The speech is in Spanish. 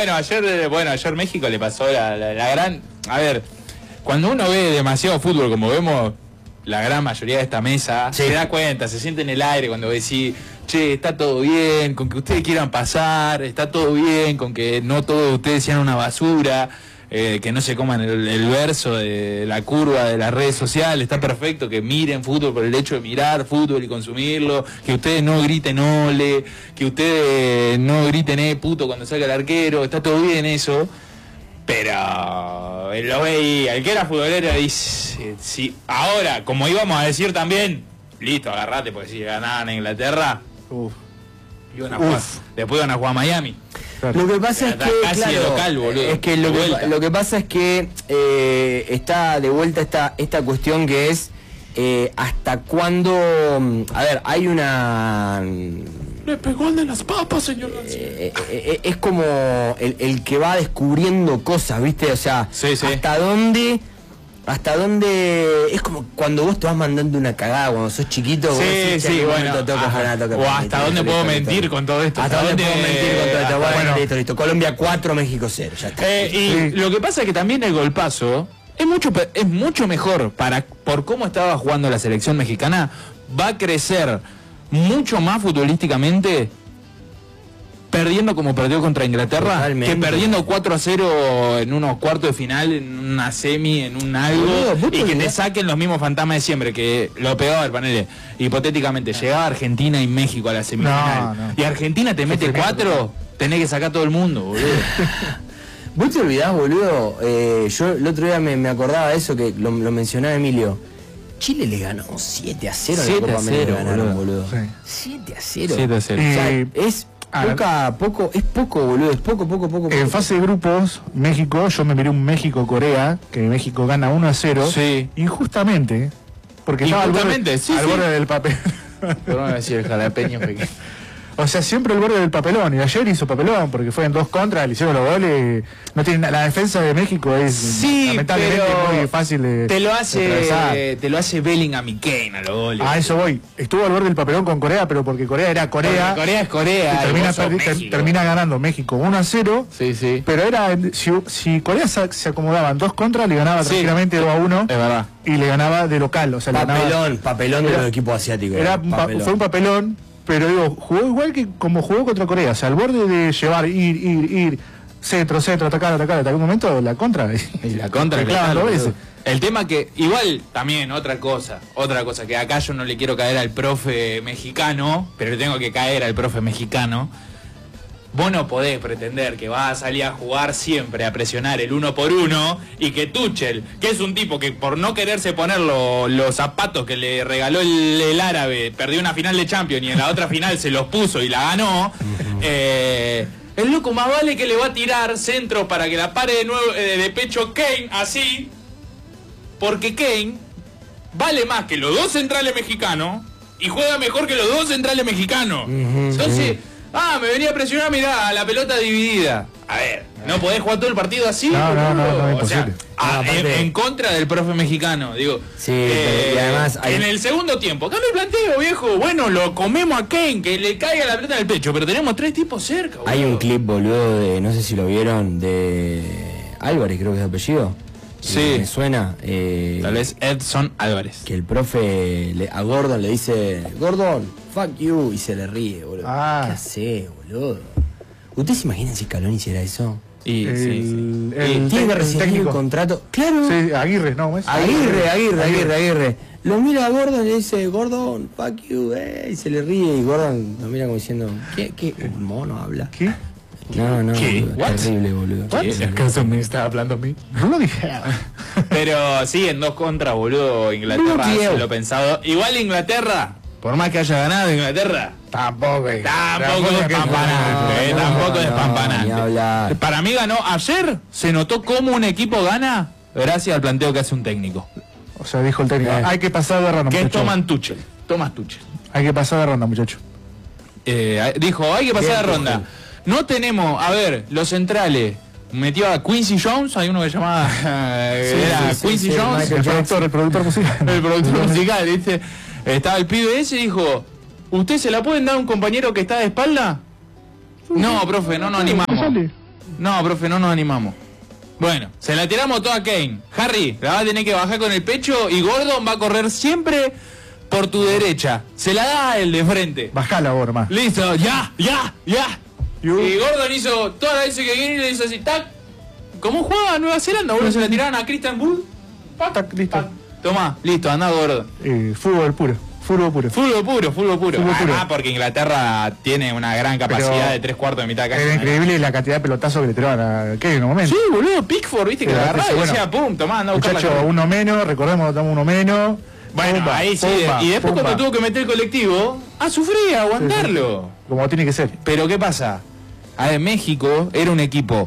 bueno, ayer México le pasó la gran... A ver, cuando uno ve demasiado fútbol como vemos, la gran mayoría de esta mesa, se da cuenta, se siente en el aire cuando decís, che, está todo bien, con que ustedes quieran pasar, está todo bien, con que no todos ustedes sean una basura, que no se coman el verso de la curva de las redes sociales, está perfecto que miren fútbol por el hecho de mirar fútbol y consumirlo, que ustedes no griten ole, que ustedes no griten puto cuando salga el arquero, está todo bien eso, pero lo veía, el que era futbolero dice, sí, ahora, como íbamos a decir también, listo, agarrate, porque si ganaban en Inglaterra, después iban a jugar a Miami. Claro. Lo que pasa es que, claro, local, boludo, es que lo que pasa es que está de vuelta esta cuestión que es hasta cuándo, a ver, hay una... Le pegó al de las papas, señor. Es como el que va descubriendo cosas, ¿viste? O sea, hasta dónde es como cuando vos te vas mandando una cagada cuando sos chiquito. O hasta dónde puedo mentir con todo esto. Hasta dónde puedo mentir con todo esto. Bueno, listo. Colombia 4, México 0. Ya está. Y lo que pasa es que también el golpazo es mucho mejor por cómo estaba jugando la selección mexicana. Va a crecer mucho más futbolísticamente perdiendo como perdió contra Inglaterra. Totalmente. Que perdiendo 4-0 en unos cuartos de final, en una semi, en un algo, y que te saquen los mismos fantasmas de siempre, que lo peor, ponele, hipotéticamente, llegaba Argentina y México a la semifinal, y Argentina te mete 4, tenés que sacar a todo el mundo, boludo. ¿Vos te olvidás, boludo? Yo el otro día me acordaba de eso, que lo mencionaba Emilio. Chile le ganó 7-0 en la Copa América, ganaron, boludo. Sí. 7-0. O sea, es poco, boludo, es poco. En fase de grupos, México, yo me miré un México-Corea, que México gana 1-0, injustamente, porque estaba al borde del papel. Pero no decir el jalapeño pequeño. O sea, siempre el borde del papelón, y ayer hizo papelón, porque fue en 2 contras, le hicieron los goles, no tiene, la defensa de México es lamentablemente muy fácil de te lo hace Bellingham y Kane a los goles. A eso voy, estuvo al borde del papelón con Corea, pero porque Corea era Corea. Porque Corea es Corea. Termina ganando México 1-0, pero era, si Corea se acomodaba en 2 contras, le ganaba tranquilamente 2-1, es verdad, y le ganaba de local, o sea, papelón de los equipos asiáticos. Fue un papelón. Pero digo, jugó igual que como jugó contra Corea, o sea, al borde de llevar, ir, centro, atacar, en algún momento la contra. Y la contra, claro. El tema que, igual, también, otra cosa, que acá yo no le quiero caer al profe mexicano, pero le tengo que caer al profe mexicano. Vos no podés pretender que vas a salir a jugar siempre, a presionar el 1 por 1, y que Tuchel, que es un tipo que por no quererse poner los zapatos que le regaló el árabe, perdió una final de Champions y en la otra final se los puso y la ganó, el loco más vale que le va a tirar centro para que la pare de nuevo de pecho Kane, así, porque Kane vale más que los 2 centrales mexicanos y juega mejor que los 2 centrales mexicanos. Entonces... me venía a presionar, mirá, la pelota dividida. A ver, ¿no podés jugar todo el partido así? No, o sea, en contra del profe mexicano, digo. Sí, y además... En el segundo tiempo, acá me planteo, viejo, bueno, lo comemos a Kane, que le caiga la pelota en el pecho, pero tenemos 3 tipos cerca, boludo. Hay un clip, boludo, de, no sé si lo vieron, de Álvarez, creo que es el apellido. Sí. Me suena. Tal vez Edson Álvarez. Que el profe a Gordon le dice, Gordon, fuck you, y se le ríe, boludo. ¿Qué hace, boludo? ¿Ustedes se imaginan si Scaloni hiciera eso? Tiene que recibir un contrato. Claro. Sí, Aguirre, ¿no? Aguirre. Lo mira a Gordon y le dice, Gordon, fuck you, y se le ríe. Y Gordon lo mira como diciendo, ¿qué mono habla? ¿Qué? No, ¿Qué? Terrible, boludo. ¿Acaso me estaba hablando a mí? No lo dije. Pero sí, en 2 contras, boludo, Inglaterra hace lo pensado. Igual Inglaterra, por más que haya ganado Inglaterra, tampoco es despampanante. Para mí ganó, ayer se notó cómo un equipo gana gracias al planteo que hace un técnico. O sea, dijo el técnico, hay que pasar de ronda, muchacho. Tomás Tuchel. Hay que pasar de ronda, muchacho. Dijo, hay que pasar de ronda. No tenemos, a ver, los centrales. Metió a Quincy Jones, hay uno que llamaba Quincy Jones, el productor musical. El productor musical, ¿viste? Estaba el pibe ese y dijo, ¿usted se la pueden dar a un compañero que está de espalda? No, profe, no nos animamos. No, profe, no nos animamos. Bueno, se la tiramos toda a Kane. Harry, la va a tener que bajar con el pecho y Gordon va a correr siempre por tu derecha. Se la da a él de frente. Bajala ahora más. Listo, ya. Y Gordon hizo todas las veces que Kane le hizo así, tac. ¿Cómo jugaba Nueva Zelanda? Bueno, se la tiraron a Christian Wood. Tac, listo. Tac. Tomá, listo, andá Gordon. Fútbol puro. Fútbol puro. Porque Inglaterra tiene una gran capacidad de 3/4 de mitad de cancha. Era increíble la cantidad de pelotazos que le tiraban a Kane en un momento. Sí, boludo, Pickford, viste, que lo agarraba y decía, pum, tomá, anda a buscar muchacho, uno menos, recordemos que damos uno menos. Bueno, pumba, ahí sí. Pumba, y después cuando tuvo que meter el colectivo, a sufrir, a aguantarlo. Sí. Como tiene que ser. Pero ¿qué pasa? A ver, México era un equipo